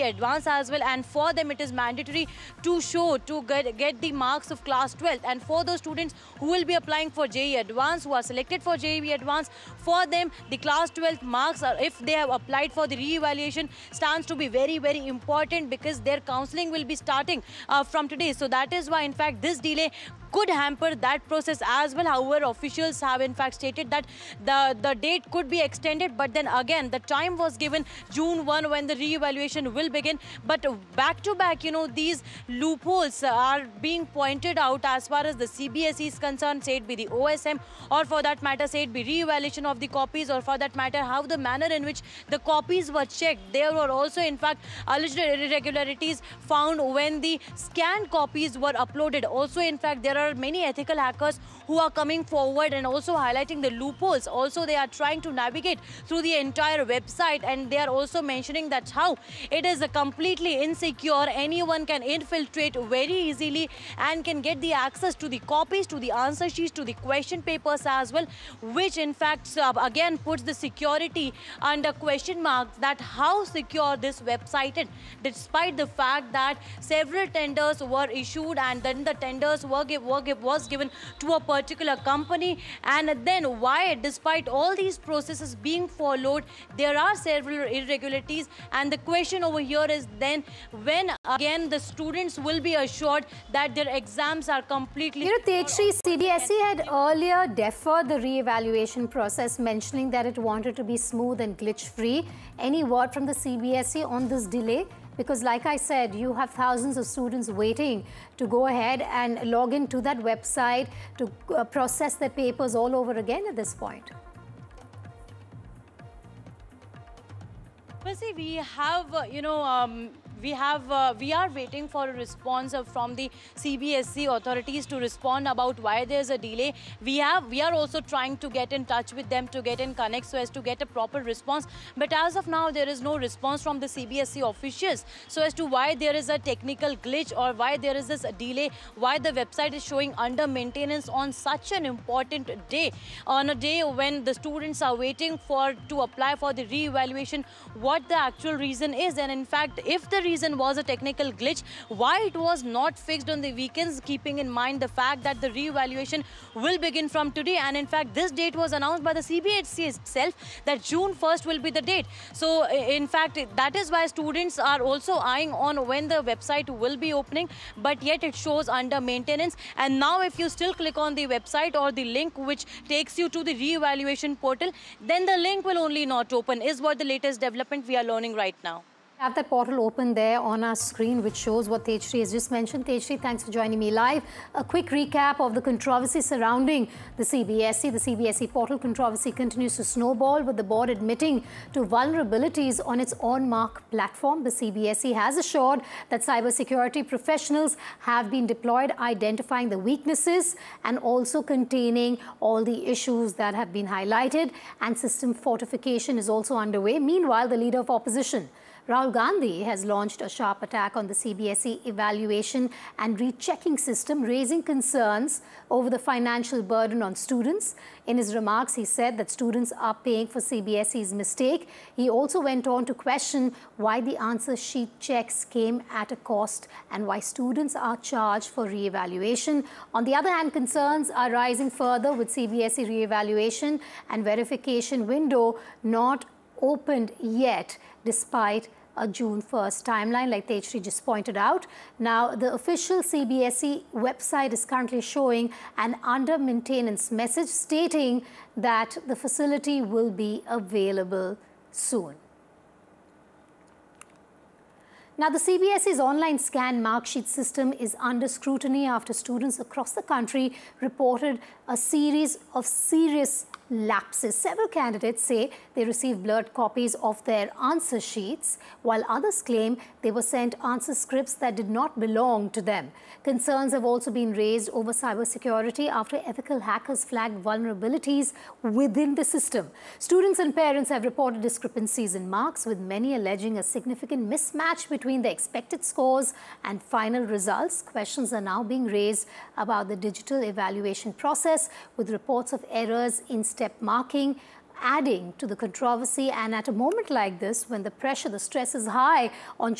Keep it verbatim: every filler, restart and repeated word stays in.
Advanced as well, and for them it is mandatory to show, to get, get the marks of class twelfth. And for those students who will be applying for J E E Advanced, who are selected for J E E Advanced, for them the class twelfth marks, are, if they have applied for the re-evaluation, stands to be very, very important, because their counseling will be starting uh, from today. So that is why, in fact, this delay could hamper that process as well. However, officials have in fact stated that the, the date could be extended, but then again, the time was given June first when the re-evaluation will begin. But back to back, you know, these loopholes are being pointed out as far as the C B S E is concerned, say it be the O S M, or for that matter, say it be re-evaluation of the copies, or for that matter, how the manner in which the copies were checked. There were also, in fact, alleged irregularities found when the scanned copies were uploaded. Also, in fact, there are many ethical hackers who are coming forward and also highlighting the loopholes. Also, they are trying to navigate through the entire website, and they are also mentioning that how it is a completely insecure. Anyone can infiltrate very easily and can get the access to the copies, to the answer sheets, to the question papers as well, which in fact uh, again puts the security under question mark, that how secure this website is, despite the fact that several tenders were issued and then the tenders were, give, were give, was given to a particular company. And then why, despite all these processes being followed, there are several irregularities. And the question over here is then when again the students will be assured that their exams are completely... You know, Tejashree, C B S E had earlier deferred the re-evaluation process, mentioning that it wanted to be smooth and glitch-free. Any word from the C B S E on this delay? Because like I said, you have thousands of students waiting to go ahead and log into that website to uh, process their papers all over again at this point. Well, see, we have, uh, you know, um, we have, uh, we are waiting for a response uh, from the C B S E authorities to respond about why there's a delay. We have, we are also trying to get in touch with them to get in connect so as to get a proper response. But as of now, there is no response from the C B S E officials so as to why there is a technical glitch or why there is this delay, why the website is showing under maintenance on such an important day, on a day when the students are waiting for to apply for the re-evaluation, what the actual reason is. And in fact, if the reason was a technical glitch, why it was not fixed on the weekends, keeping in mind the fact that the re-evaluation will begin from today. And in fact, this date was announced by the C B S E itself, that June first will be the date. So in fact, that is why students are also eyeing on when the website will be opening, but yet it shows under maintenance. And now if you still click on the website or the link which takes you to the re-evaluation portal, then the link will only not open, is what the latest development we are learning right now. Have that portal open there on our screen, which shows what Tejashree has just mentioned. Tejashree, thanks for joining me live. A quick recap of the controversy surrounding the C B S E. The C B S E portal controversy continues to snowball, with the board admitting to vulnerabilities on its OnMark platform. The C B S E has assured that cybersecurity professionals have been deployed, identifying the weaknesses and also containing all the issues that have been highlighted, and system fortification is also underway. Meanwhile, the leader of opposition, Rahul Gandhi, has launched a sharp attack on the C B S E evaluation and rechecking system, raising concerns over the financial burden on students. In his remarks, he said that students are paying for C B S E's mistake. He also went on to question why the answer sheet checks came at a cost and why students are charged for re-evaluation. On the other hand, concerns are rising further with C B S E re-evaluation and verification window not opened yet, despite a June first timeline, like Tejashree just pointed out. Now, the official C B S E website is currently showing an under maintenance message stating that the facility will be available soon. Now, the C B S E's online scan mark sheet system is under scrutiny after students across the country reported a series of serious lapses. Several candidates say they received blurred copies of their answer sheets, while others claim they were sent answer scripts that did not belong to them. Concerns have also been raised over cybersecurity after ethical hackers flagged vulnerabilities within the system. Students and parents have reported discrepancies in marks, with many alleging a significant mismatch between the expected scores and final results. Questions are now being raised about the digital evaluation process, with reports of errors in step marking adding to the controversy. And at a moment like this, when the pressure, the stress is high on